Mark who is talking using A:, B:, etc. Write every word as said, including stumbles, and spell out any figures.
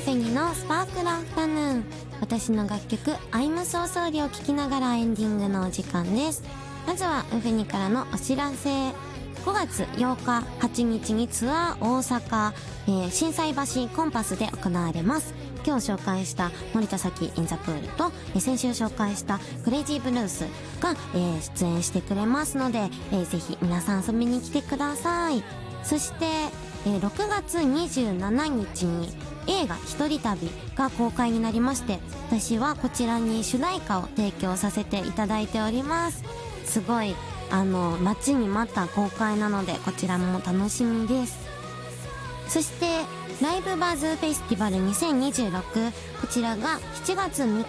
A: フェニのスパークルアフタヌーン。私の楽曲 I'm So Sorry を聴きながらエンディングのお時間です。まずはウフェニからのお知らせ。ごがつようかはちにちにツアー大阪、えー、心斎橋コンパスで行われます。今日紹介した森田咲インザプールと、えー、先週紹介したクレイジーブルースが、えー、出演してくれますので、えー、ぜひ皆さん遊びに来てください。そして、えー、ろくがつにじゅうしちにちに映画一人旅が公開になりまして、私はこちらに主題歌を提供させていただいております。すごいあの待ちに待った公開なので、こちらも楽しみです。そしてライブバズフェスティバルにせんにじゅうろく、こちらがしちがつみっ